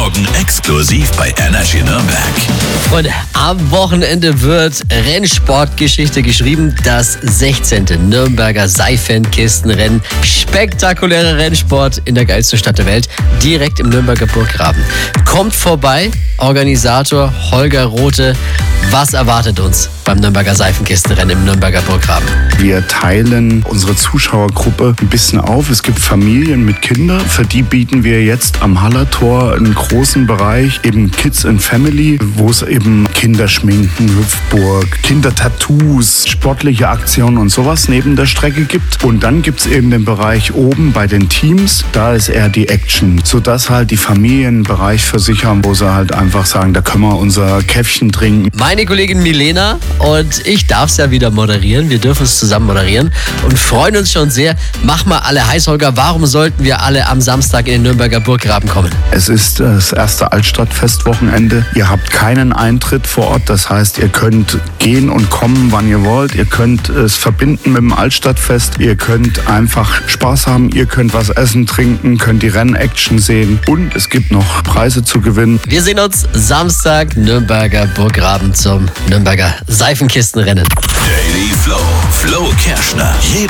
morgen exklusiv bei Energy Nürnberg. Und am Wochenende wird Rennsportgeschichte geschrieben. Das 16. Nürnberger Seifenkistenrennen. Spektakulärer Rennsport in der geilsten Stadt der Welt. Direkt im Nürnberger Burggraben. Kommt vorbei, Organisator Holger Rothe. Was erwartet uns beim Nürnberger Seifenkistenrennen im Nürnberger Burggraben? Wir teilen unsere Zuschauergruppe ein bisschen auf. Es gibt Familien mit Kindern. Für die bieten wir jetzt am Hallertor einen großen Bereich, eben Kids and Family, wo es eben Kinderschminken, Hüpfburg, Kindertattoos, sportliche Aktionen und sowas neben der Strecke gibt. Und dann gibt es eben den Bereich oben bei den Teams. Da ist eher die Action, sodass halt die Familien einen Bereich für sich haben, wo sie halt einfach sagen, da können wir unser Käffchen trinken. Meine Kollegin Milena und ich darf es ja wieder moderieren. Wir dürfen es zusammen moderieren und freuen uns schon sehr. Mach mal alle heiß, Holger. Warum sollten wir alle am Samstag in den Nürnberger Burggraben kommen? Es ist das erste Altstadtfestwochenende. Ihr habt keinen Eintritt vor Ort. Das heißt, ihr könnt gehen und kommen, wann ihr wollt. Ihr könnt es verbinden mit dem Altstadtfest. Ihr könnt einfach Spaß haben. Ihr könnt was essen, trinken, könnt die Rennaction sehen. Und es gibt noch Preise zu gewinnen. Wir sehen uns Samstag, Nürnberger Burggraben zum Nürnberger Seifenkistenrennen. Daily Flow. Flo Kerschner. Jeden